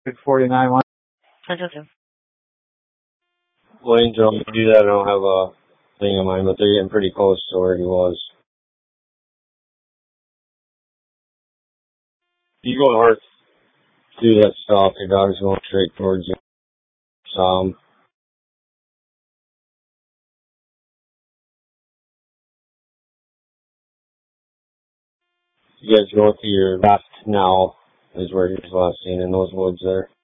49 1. Wayne, don't do that. I don't have a thing on mine, but they're getting pretty close to where he was. You go north, do that stop. Your dog's going straight towards you. You guys go to your left now is where he was last seen in those woods there.